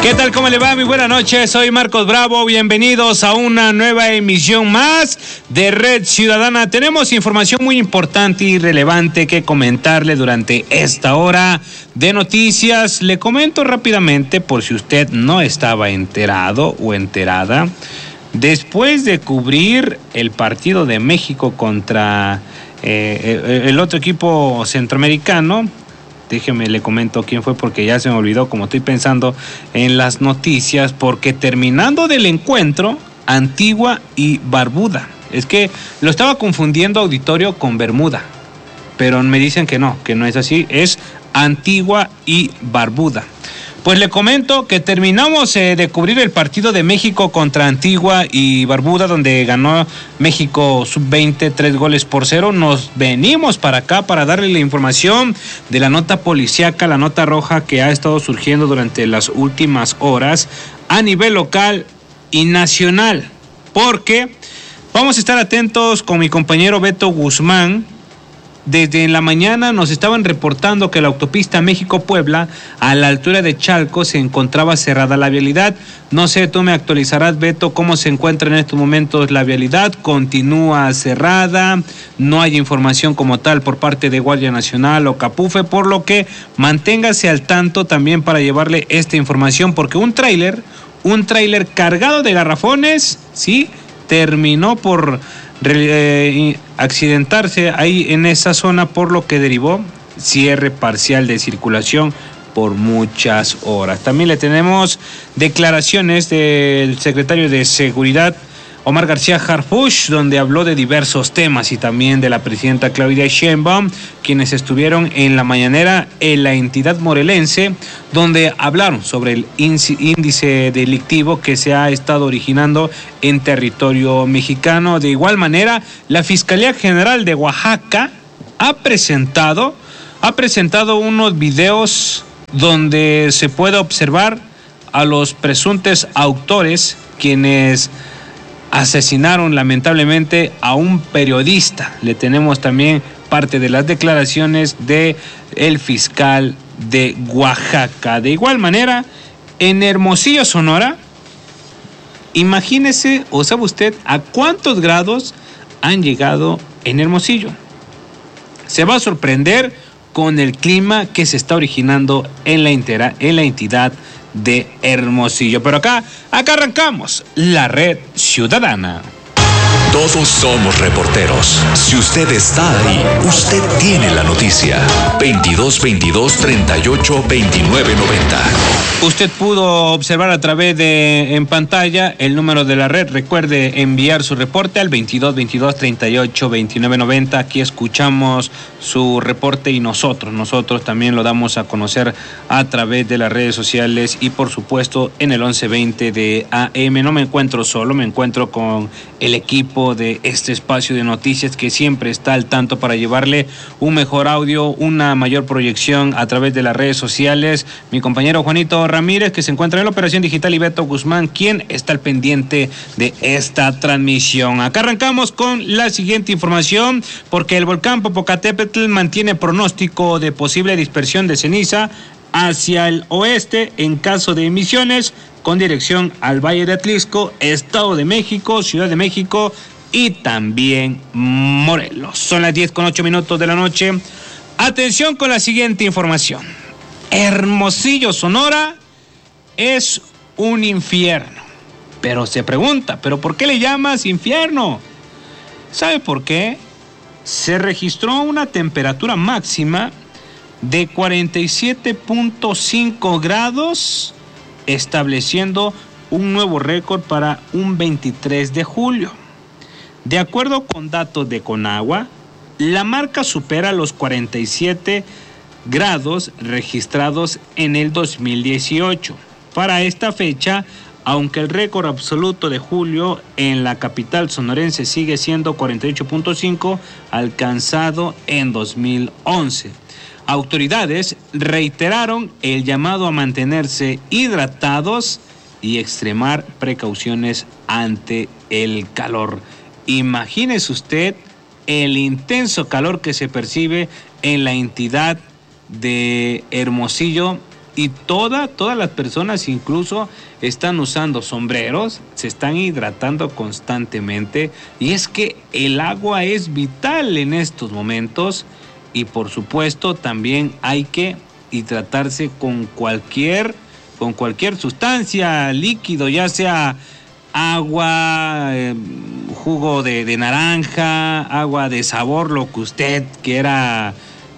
¿Qué tal? ¿Cómo le va? Muy buenas noches, soy Marcos Bravo, bienvenidos a una nueva emisión más de Red Ciudadana. Tenemos información muy importante y relevante que comentarle durante esta hora de noticias. Le comento rápidamente por si usted no estaba enterado o enterada. Después de cubrir el partido de México contra el otro equipo centroamericano, déjeme le comento quién fue porque ya se me olvidó, como estoy pensando en las noticias, porque terminando del encuentro, Antigua y Barbuda. Es que lo estaba confundiendo auditorio con Bermuda, pero me dicen que no es así, es Antigua y Barbuda. Pues le comento que terminamos de cubrir el partido de México contra Antigua y Barbuda, donde ganó México sub-20 3-0. Nos venimos para acá para darle la información de la nota policíaca, la nota roja que ha estado surgiendo durante las últimas horas a nivel local y nacional, porque vamos a estar atentos con mi compañero Beto Guzmán. Desde la mañana nos estaban reportando que la autopista México-Puebla, a la altura de Chalco, se encontraba cerrada la vialidad. No sé, tú me actualizarás, Beto, cómo se encuentra en estos momentos la vialidad. ¿Continúa cerrada? No hay información como tal por parte de Guardia Nacional o Capufe, por lo que manténgase al tanto también para llevarle esta información, porque un tráiler cargado de garrafones, sí, terminó por accidentarse ahí en esa zona, por lo que derivó cierre parcial de circulación por muchas horas. También le tenemos declaraciones del secretario de Seguridad, Omar García Harfuch, donde habló de diversos temas, y también de la presidenta Claudia Sheinbaum, quienes estuvieron en la mañanera en la entidad morelense, donde hablaron sobre el índice delictivo que se ha estado originando en territorio mexicano. De igual manera, la Fiscalía General de Oaxaca ha presentado unos videos donde se puede observar a los presuntos autores quienes asesinaron lamentablemente a un periodista. Le tenemos también parte de las declaraciones de el fiscal de Oaxaca. De igual manera, en Hermosillo, Sonora, imagínese o sabe usted a cuántos grados han llegado en Hermosillo. Se va a sorprender con el clima que se está originando en la entidad de Hermosillo. Pero acá arrancamos la Red Ciudadana. Todos somos reporteros. Si usted está ahí, usted tiene la noticia. 2222-382990. Usted pudo observar a través de en pantalla el número de la red. Recuerde enviar su reporte al 2222-382990. Aquí escuchamos su reporte y nosotros también lo damos a conocer a través de las redes sociales y por supuesto en el 1120 de AM. No me encuentro solo, me encuentro con el equipo de este espacio de noticias que siempre está al tanto para llevarle un mejor audio, una mayor proyección a través de las redes sociales. Mi compañero Juanito Ramírez, que se encuentra en la operación digital, y Beto Guzmán, quien está al pendiente de esta transmisión. Acá arrancamos con la siguiente información, porque el volcán Popocatépetl mantiene pronóstico de posible dispersión de ceniza hacia el oeste en caso de emisiones con dirección al Valle de Atlixco, Estado de México, Ciudad de México y también Morelos. Son las 10:08 de la noche. Atención con la siguiente información. Hermosillo, Sonora, es un infierno. Pero se pregunta, ¿pero por qué le llamas infierno? ¿Sabe por qué? Se registró una temperatura máxima de 47.5 grados, estableciendo un nuevo récord para un 23 de julio. De acuerdo con datos de Conagua, la marca supera los 47 grados registrados en el 2018. Para esta fecha, aunque el récord absoluto de julio en la capital sonorense sigue siendo 48.5, alcanzado en 2011. Autoridades reiteraron el llamado a mantenerse hidratados y extremar precauciones ante el calor. Imagínese usted el intenso calor que se percibe en la entidad de Hermosillo y todas las personas incluso están usando sombreros, se están hidratando constantemente, y es que el agua es vital en estos momentos. Y por supuesto también hay que hidratarse con cualquier sustancia, líquido, ya sea agua, jugo de naranja, agua de sabor, lo que usted quiera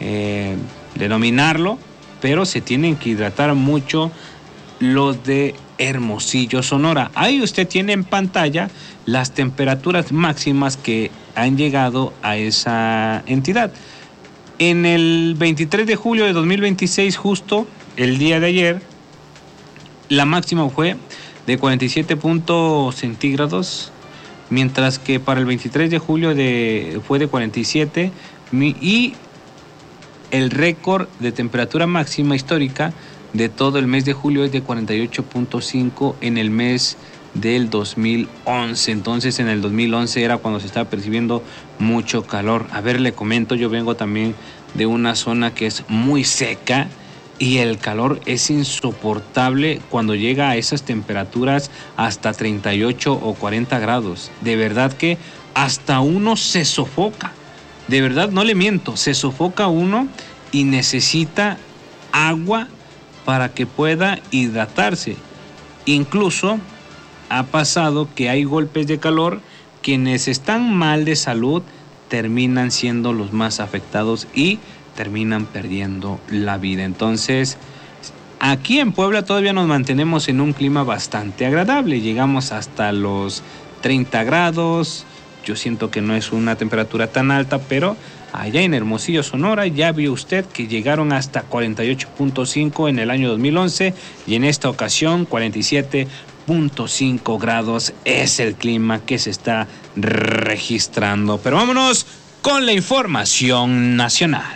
denominarlo, pero se tienen que hidratar mucho los de Hermosillo, Sonora. Ahí usted tiene en pantalla las temperaturas máximas que han llegado a esa entidad. En el 23 de julio de 2026, justo el día de ayer, la máxima fue de 47 puntos centígrados, mientras que para el 23 de julio fue de 47, y el récord de temperatura máxima histórica de todo el mes de julio es de 48.5 en el mes del 2011. Entonces en el 2011 era cuando se estaba percibiendo mucho calor. A ver, le comento, yo vengo también de una zona que es muy seca y el calor es insoportable cuando llega a esas temperaturas hasta 38 o 40 grados. De verdad que hasta uno se sofoca. De verdad, no le miento, se sofoca uno y necesita agua para que pueda hidratarse. Incluso ha pasado que hay golpes de calor, quienes están mal de salud terminan siendo los más afectados y terminan perdiendo la vida. Entonces, aquí en Puebla todavía nos mantenemos en un clima bastante agradable, llegamos hasta los 30 grados, yo siento que no es una temperatura tan alta, pero allá en Hermosillo, Sonora, ya vio usted que llegaron hasta 48.5 en el año 2011 y en esta ocasión 47.5 grados es el clima que se está registrando. Pero vámonos con la información nacional.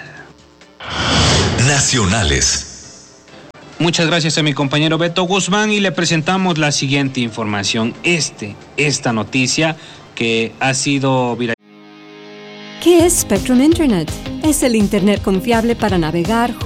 Nacionales. Muchas gracias a mi compañero Beto Guzmán y le presentamos la siguiente información. Esta noticia que ha sido viral. ¿Qué es Spectrum Internet? Es el Internet confiable para navegar,